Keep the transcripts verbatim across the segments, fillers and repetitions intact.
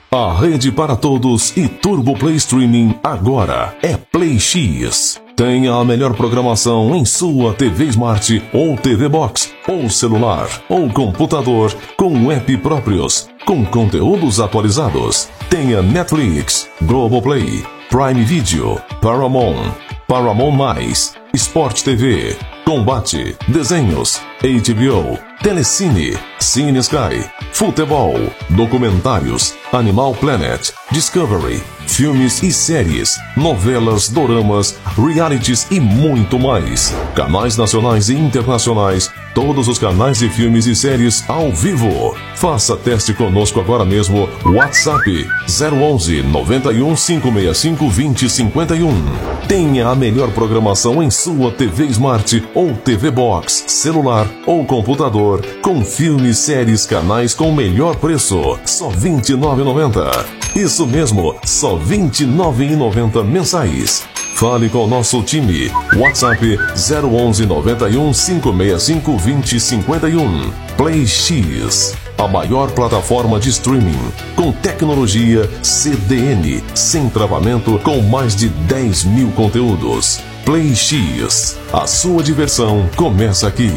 A rede para todos e Turbo Play Streaming agora é Play X. Tenha a melhor programação em sua T V Smart ou T V Box, ou celular, ou computador, com app próprios, com conteúdos atualizados. Tenha Netflix, Globoplay, Prime Video, Paramount, Paramount Mais, Sport T V, Combate, Desenhos, H B O, Telecine, Cine Sky, Futebol, Documentários, Animal Planet, Discovery, filmes e séries, novelas, doramas, realities e muito mais. Canais nacionais e internacionais, todos os canais de filmes e séries ao vivo. Faça teste conosco agora mesmo. WhatsApp zero onze, noventa e um, cinco seis cinco, vinte, cinquenta e um. Tenha a melhor programação em sua T V Smart ou T V Box, celular ou computador, com filmes, séries, canais com melhor preço. Só vinte e nove reais e noventa centavos. Isso mesmo, só vinte e nove reais e noventa centavos mensais. Fale com o nosso time. WhatsApp zero onze, noventa e um, cinco seis cinco, vinte, cinquenta e um. Play X, a maior plataforma de streaming, com tecnologia C D N, sem travamento, com mais de dez mil conteúdos. Play X, a sua diversão começa aqui.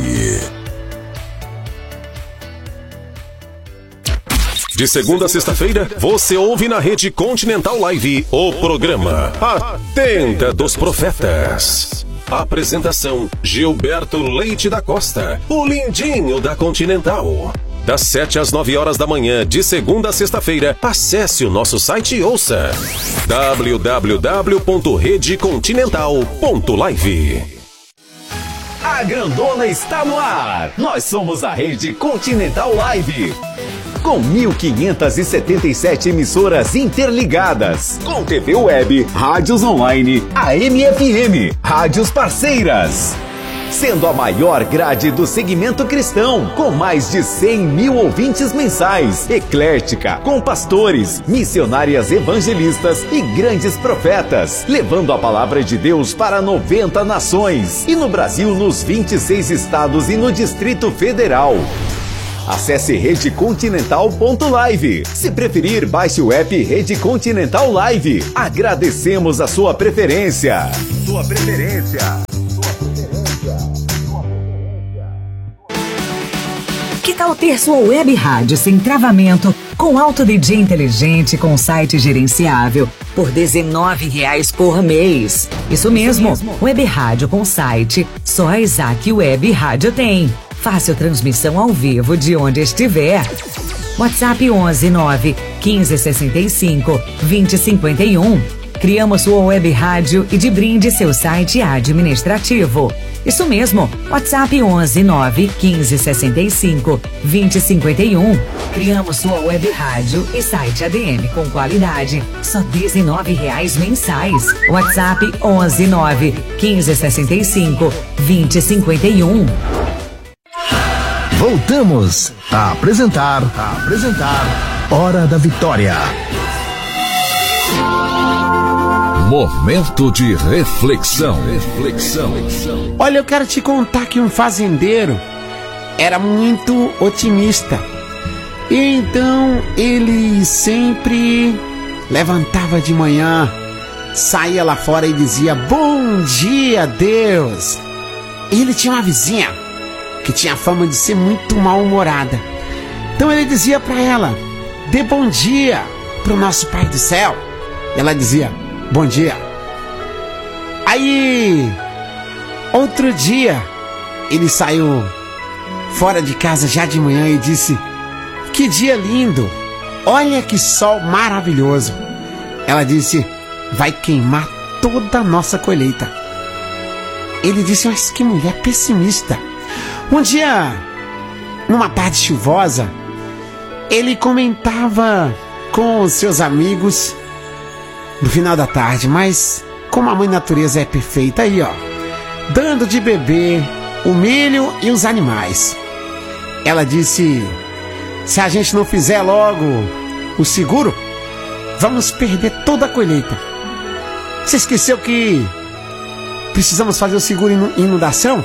De segunda a sexta-feira, você ouve na Rede Continental Live o programa A Tenda dos Profetas. Apresentação: Gilberto Leite da Costa, o lindinho da Continental. Das sete às nove horas da manhã, de segunda a sexta-feira, acesse o nosso site e ouça w w w ponto rede continental ponto live. A grandona está no ar. Nós somos a Rede Continental Live. Com mil quinhentas e setenta e sete emissoras interligadas, com T V web, rádios online, A M F M, rádios parceiras. Sendo a maior grade do segmento cristão, com mais de cem mil ouvintes mensais, eclética, com pastores, missionárias evangelistas e grandes profetas, levando a palavra de Deus para noventa nações, e no Brasil nos vinte e seis estados e no Distrito Federal. Acesse rede continental ponto live. Se preferir, baixe o app Rede Continental Live. Agradecemos a sua preferência. Sua preferência. Sua preferência. Sua preferência. Que tal ter sua web rádio sem travamento, com alto D J inteligente, com site gerenciável, por dezenove reais por mês? Isso mesmo, web rádio com site, só a Isaac Web Rádio tem. Fácil transmissão ao vivo de onde estiver. WhatsApp onze, nove, quinze, sessenta e cinco, vinte, cinquenta e um. Criamos sua web rádio e de brinde seu site administrativo. Isso mesmo, WhatsApp onze, nove, quinze, sessenta e cinco, vinte, cinquenta e um. Criamos sua web rádio e site A D M com qualidade, só dezenove reais mensais. WhatsApp onze, nove, quinze, sessenta e cinco, vinte, cinquenta e um. Voltamos a apresentar, a apresentar Hora da Vitória. Momento de reflexão. Reflexão. Olha, eu quero te contar que um fazendeiro era muito otimista. E então ele sempre levantava de manhã, saía lá fora e dizia: "Bom dia, Deus!" E ele tinha uma vizinha que tinha fama de ser muito mal-humorada. Então ele dizia para ela: "Dê bom dia pro nosso Pai do Céu." E ela dizia: "Bom dia." Aí, outro dia, ele saiu fora de casa já de manhã e disse: "Que dia lindo! Olha que sol maravilhoso." Ela disse: "Vai queimar toda a nossa colheita." Ele disse: "Mas que mulher pessimista." Um dia, numa tarde chuvosa, ele comentava com os seus amigos no final da tarde: "Mas como a mãe natureza é perfeita aí, ó, dando de beber o milho e os animais." Ela disse: "Se a gente não fizer logo o seguro, vamos perder toda a colheita. Você esqueceu que precisamos fazer o seguro inundação?"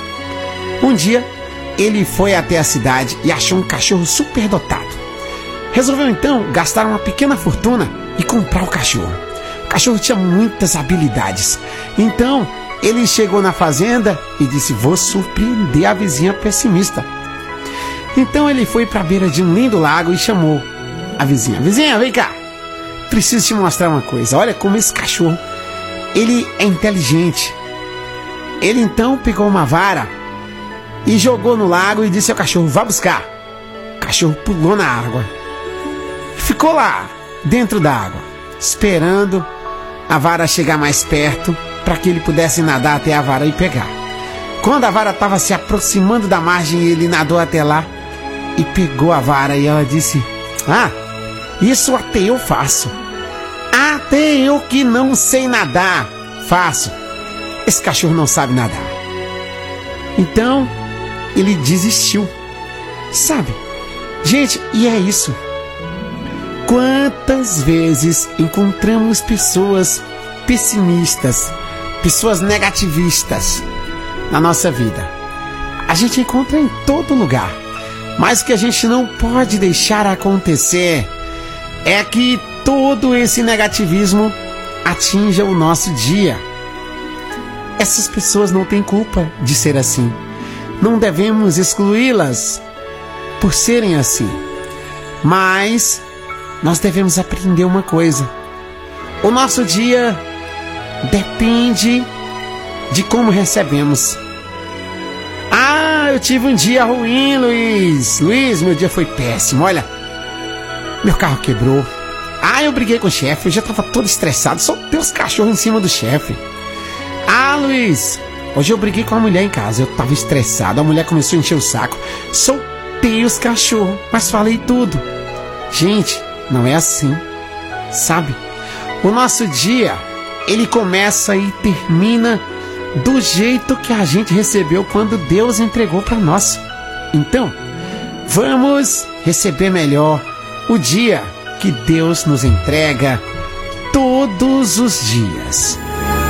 Um dia, ele foi até a cidade e achou um cachorro superdotado. Resolveu então gastar uma pequena fortuna e comprar o cachorro. O cachorro tinha muitas habilidades. Então ele chegou na fazenda e disse: vou surpreender a vizinha pessimista. Então ele foi para a beira de um lindo lago e chamou a vizinha: vizinha, vem cá, preciso te mostrar uma coisa. Olha como esse cachorro, ele é inteligente. Ele então pegou uma vara e jogou no lago e disse ao cachorro: vá buscar. O cachorro pulou na água, ficou lá dentro da água, esperando a vara chegar mais perto para que ele pudesse nadar até a vara e pegar. Quando a vara estava se aproximando da margem, ele nadou até lá e pegou a vara e ela disse: ah, isso até eu faço. Até eu que não sei nadar faço. Esse cachorro não sabe nadar. Então ele desistiu. Sabe, gente, e é isso. Quantas vezes encontramos pessoas pessimistas, pessoas negativistas na nossa vida? A gente encontra em todo lugar. Mas o que a gente não pode deixar acontecer é que todo esse negativismo atinja o nosso dia. Essas pessoas não têm culpa de ser assim. Não devemos excluí-las por serem assim. Mas nós devemos aprender uma coisa: o nosso dia depende de como recebemos. Ah, eu tive um dia ruim, Luiz. Luiz, meu dia foi péssimo. Olha, meu carro quebrou. Ah, eu briguei com o chefe. Eu já estava todo estressado. Soltei os cachorros em cima do chefe. Ah, Luiz, hoje eu briguei com a mulher em casa. Eu estava estressado. A mulher começou a encher o saco. Soltei os cachorros, mas falei tudo. Gente, não é assim, sabe? O nosso dia, ele começa e termina do jeito que a gente recebeu quando Deus entregou para nós. Então, vamos receber melhor o dia que Deus nos entrega todos os dias.